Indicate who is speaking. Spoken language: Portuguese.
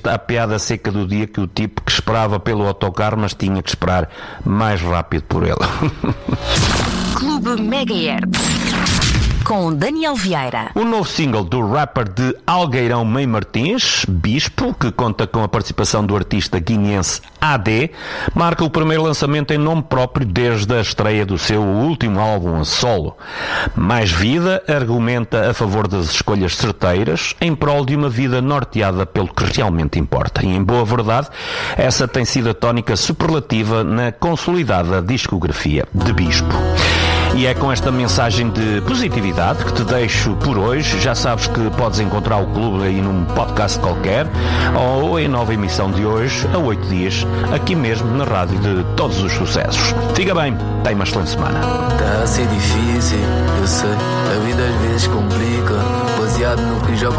Speaker 1: a piada seca do dia que o tipo que esperava pelo autocarro, mas tinha que esperar mais rápido por ele.
Speaker 2: Clube Megahertz com Daniel Vieira.
Speaker 1: O novo single do rapper de Algueirão Meio Martins, Bispo, que conta com a participação do artista guineense AD, marca o primeiro lançamento em nome próprio desde a estreia do seu último álbum a solo. Mais Vida argumenta a favor das escolhas certeiras em prol de uma vida norteada pelo que realmente importa. E, em boa verdade, essa tem sido a tónica superlativa na consolidada discografia de Bispo. E é com esta mensagem de positividade que te deixo por hoje. Já sabes que podes encontrar o clube aí num podcast qualquer ou em nova emissão de hoje, a 8 dias, aqui mesmo na rádio de todos os sucessos. Fica bem, tenha uma excelente semana.
Speaker 3: Tá a ser difícil, eu sei, a vida às vezes complica, baseado no que já